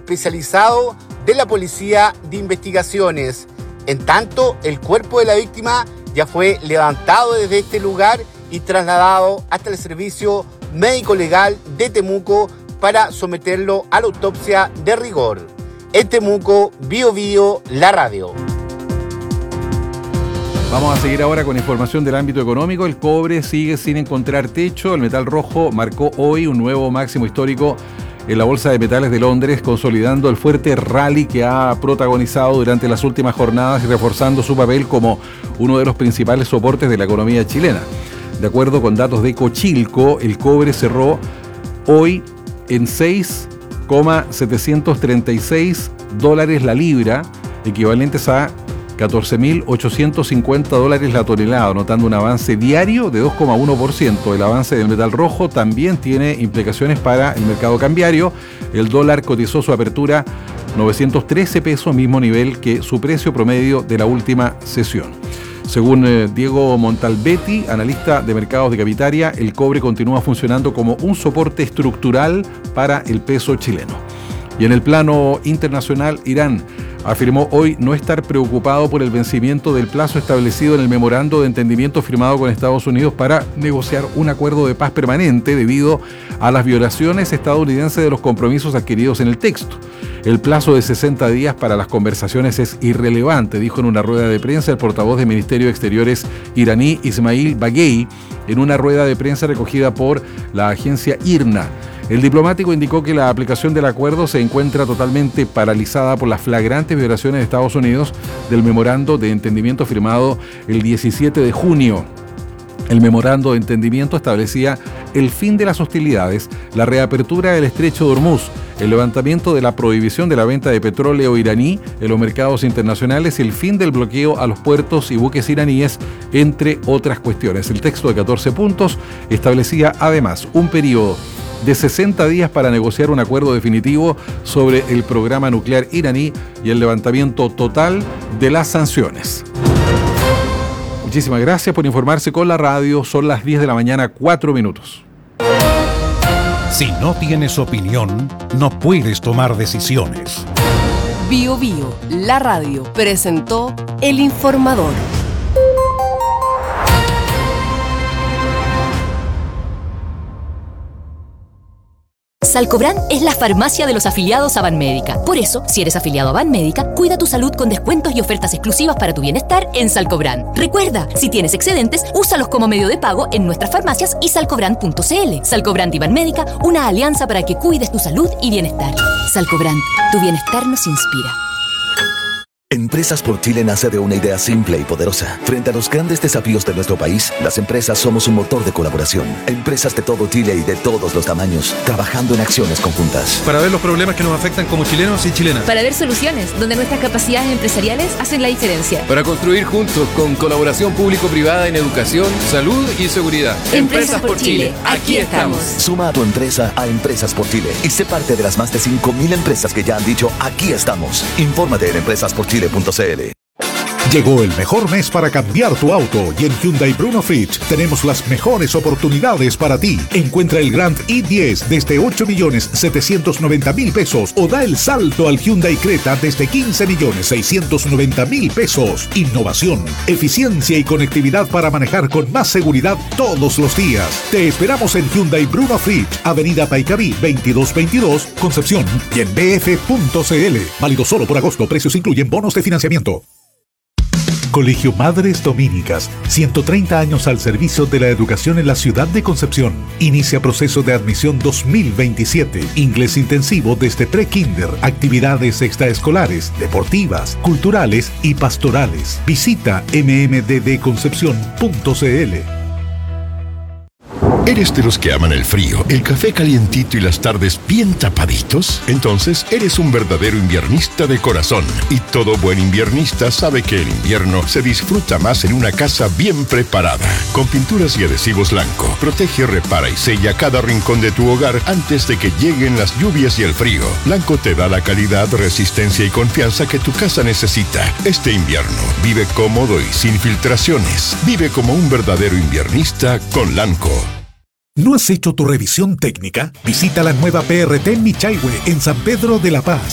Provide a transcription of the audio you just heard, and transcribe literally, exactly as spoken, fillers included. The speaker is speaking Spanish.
especializado de la Policía de Investigaciones. En tanto, el cuerpo de la víctima ya fue levantado desde este lugar y trasladado hasta el Servicio Médico Legal de Temuco para someterlo a la autopsia de rigor. En Temuco, Bio Bio, la radio. Vamos a seguir ahora con información del ámbito económico. El cobre sigue sin encontrar techo. El metal rojo marcó hoy un nuevo máximo histórico en la Bolsa de Metales de Londres, consolidando el fuerte rally que ha protagonizado durante las últimas jornadas y reforzando su papel como uno de los principales soportes de la economía chilena. De acuerdo con datos de Cochilco, el cobre cerró hoy en seis coma setecientos treinta y seis dólares la libra, equivalentes a catorce mil ochocientos cincuenta dólares la tonelada, anotando un avance diario de dos coma uno por ciento. El avance del metal rojo también tiene implicaciones para el mercado cambiario. El dólar cotizó su apertura novecientos trece pesos, mismo nivel que su precio promedio de la última sesión. Según eh, Diego Montalbetti, analista de mercados de Capitaria, el cobre continúa funcionando como un soporte estructural para el peso chileno. Y en el plano internacional, Irán afirmó hoy no estar preocupado por el vencimiento del plazo establecido en el memorando de entendimiento firmado con Estados Unidos para negociar un acuerdo de paz permanente debido a las violaciones estadounidenses de los compromisos adquiridos en el texto. El plazo de sesenta días para las conversaciones es irrelevante, dijo en una rueda de prensa el portavoz del Ministerio de Exteriores iraní Ismail Baghei en una rueda de prensa recogida por la agencia I R N A. El diplomático indicó que la aplicación del acuerdo se encuentra totalmente paralizada por las flagrantes violaciones de Estados Unidos del memorando de entendimiento firmado el diecisiete de junio. El memorando de entendimiento establecía el fin de las hostilidades, la reapertura del estrecho de Hormuz, el levantamiento de la prohibición de la venta de petróleo iraní en los mercados internacionales y el fin del bloqueo a los puertos y buques iraníes, entre otras cuestiones. El texto de catorce puntos establecía además un periodo de sesenta días para negociar un acuerdo definitivo sobre el programa nuclear iraní y el levantamiento total de las sanciones. Muchísimas gracias por informarse con la radio. Son las diez de la mañana, cuatro minutos. Si no tienes opinión, no puedes tomar decisiones. Bio Bio, la radio, presentó El Informador. Salcobran es la farmacia de los afiliados a Banmédica. Por eso, si eres afiliado a Banmédica, cuida tu salud con descuentos y ofertas exclusivas para tu bienestar en Salcobran. Recuerda, si tienes excedentes, úsalos como medio de pago en nuestras farmacias y salcobran punto cl. Salcobran y Banmédica, una alianza para que cuides tu salud y bienestar. Salcobran, tu bienestar nos inspira. Empresas por Chile nace de una idea simple y poderosa. Frente a los grandes desafíos de nuestro país, las empresas somos un motor de colaboración. Empresas de todo Chile y de todos los tamaños, trabajando en acciones conjuntas. Para ver los problemas que nos afectan como chilenos y chilenas. Para ver soluciones donde nuestras capacidades empresariales hacen la diferencia. Para construir juntos con colaboración público-privada en educación, salud y seguridad. Empresas, Empresas por Chile, aquí estamos. Suma a tu empresa a Empresas por Chile y sé parte de las más de cinco mil empresas que ya han dicho aquí estamos. Infórmate en empresas por chile punto cl. Llegó el mejor mes para cambiar tu auto y en Hyundai Bruno Fitch tenemos las mejores oportunidades para ti. Encuentra el Grand i diez desde ocho millones setecientos noventa mil pesos o da el salto al Hyundai Creta desde quince millones seiscientos noventa mil pesos. Innovación, eficiencia y conectividad para manejar con más seguridad todos los días. Te esperamos en Hyundai Bruno Fitch, Avenida Paicabí veintidós veintidós, Concepción y en b f punto cl. Válido solo por agosto. Precios incluyen bonos de financiamiento. Colegio Madres Dominicas, ciento treinta años al servicio de la educación en la ciudad de Concepción. Inicia proceso de admisión dos mil veintisiete. Inglés intensivo desde pre-kinder, actividades extraescolares, deportivas, culturales y pastorales. Visita m m d d concepción punto cl. ¿Eres de los que aman el frío, el café calientito y las tardes bien tapaditos? Entonces eres un verdadero inviernista de corazón. Y todo buen inviernista sabe que el invierno se disfruta más en una casa bien preparada. Con pinturas y adhesivos Lanco, protege, repara y sella cada rincón de tu hogar antes de que lleguen las lluvias y el frío. Lanco te da la calidad, resistencia y confianza que tu casa necesita. Este invierno, vive cómodo y sin filtraciones. Vive como un verdadero inviernista con Lanco. ¿No has hecho tu revisión técnica? Visita la nueva P R T Michaihue en San Pedro de la Paz.